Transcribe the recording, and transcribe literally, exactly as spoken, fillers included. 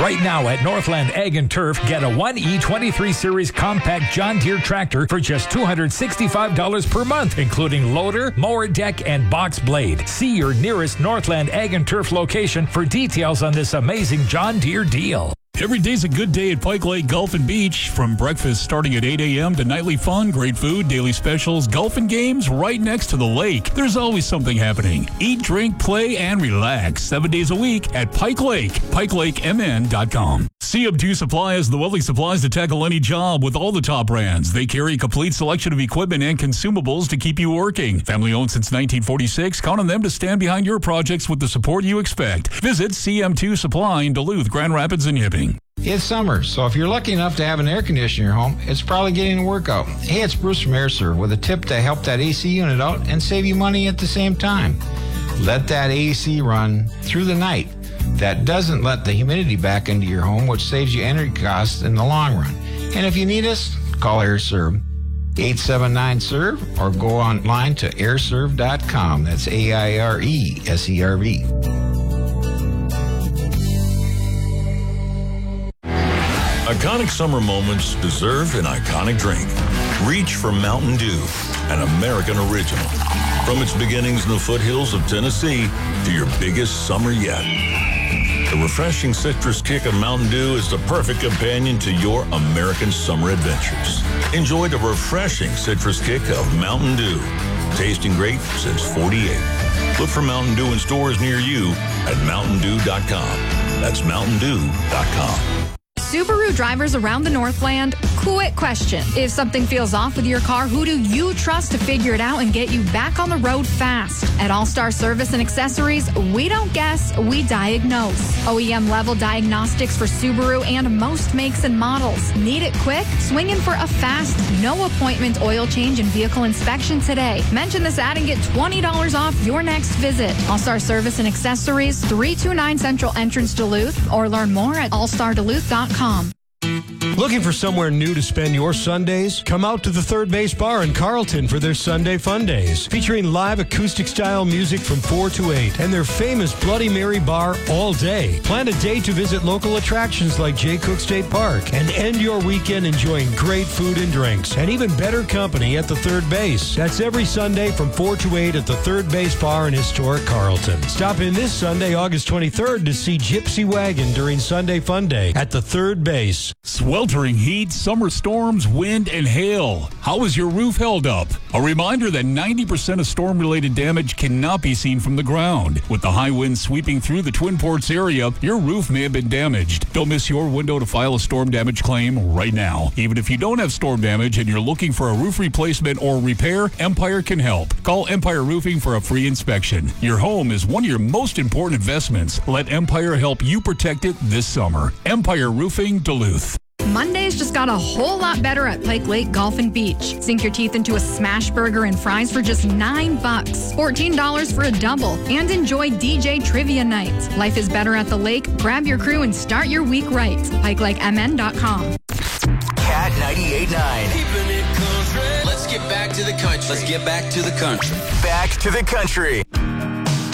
Right now at Northland Ag and Turf, get a one E twenty-three Series compact John Deere tractor for just two hundred sixty-five dollars per month, including loader, mower deck, and box blade. See your nearest Northland Ag and Turf location for details on this amazing John Deere deal. Every day's a good day at Pike Lake Golf and Beach. From breakfast starting at eight a.m. to nightly fun, great food, daily specials, golf and games right next to the lake. There's always something happening. Eat, drink, play, and relax. Seven days a week at Pike Lake. Pike Lake M N dot com. C M two Supply has the welding supplies to tackle any job with all the top brands. They carry a complete selection of equipment and consumables to keep you working. Family owned since nineteen forty-six. Count on them to stand behind your projects with the support you expect. Visit C M two Supply in Duluth, Grand Rapids, and Hibbing. It's summer, so if you're lucky enough to have an air conditioner in your home, it's probably getting a workout. Hey, it's Bruce from AirServe with a tip to help that A C unit out and save you money at the same time. Let that A C run through the night. That doesn't let the humidity back into your home, which saves you energy costs in the long run. And if you need us, call AirServe. eight seven nine S E R V or go online to air serve dot com. That's A I R E S E R V. Iconic summer moments deserve an iconic drink. Reach for Mountain Dew, an American original. From its beginnings in the foothills of Tennessee to your biggest summer yet. The refreshing citrus kick of Mountain Dew is the perfect companion to your American summer adventures. Enjoy the refreshing citrus kick of Mountain Dew. Tasting great since forty-eight. Look for Mountain Dew in stores near you at mountain dew dot com. That's mountain dew dot com. Subaru drivers around the Northland, quick question. If something feels off with your car, who do you trust to figure it out and get you back on the road fast? At All-Star Service and Accessories, we don't guess, we diagnose. O E M-level diagnostics for Subaru and most makes and models. Need it quick? Swing in for a fast, no-appointment oil change and vehicle inspection today. Mention this ad and get twenty dollars off your next visit. All-Star Service and Accessories, three two nine Central Entrance, Duluth, or learn more at all star duluth dot com. Looking for somewhere new to spend your Sundays? Come out to the Third Base Bar in Carlton for their Sunday Fun Days, featuring live acoustic-style music from four to eight and their famous Bloody Mary bar all day. Plan a day to visit local attractions like Jay Cook State Park and end your weekend enjoying great food and drinks and even better company at the Third Base. That's every Sunday from four to eight at the Third Base Bar in historic Carlton. Stop in this Sunday, August twenty-third, to see Gypsy Wagon during Sunday Fun Day at the Third Base. Sweltering heat, summer storms, wind, and hail. How is your roof held up? A reminder that ninety percent of storm-related damage cannot be seen from the ground. With the high winds sweeping through the Twin Ports area, your roof may have been damaged. Don't miss your window to file a storm damage claim right now. Even if you don't have storm damage and you're looking for a roof replacement or repair, Empire can help. Call Empire Roofing for a free inspection. Your home is one of your most important investments. Let Empire help you protect it this summer. Empire Roofing, Duluth. Mondays just got a whole lot better at Pike Lake Golf and Beach. Sink your teeth into a smash burger and fries for just nine bucks, fourteen dollars for a double, and enjoy D J trivia night. Life is better at the lake. Grab your crew and start your week right. pike lake m n dot com. Cat ninety-eight point nine. Keeping it country. Let's get back to the country. Let's get back to the country. Back to the country.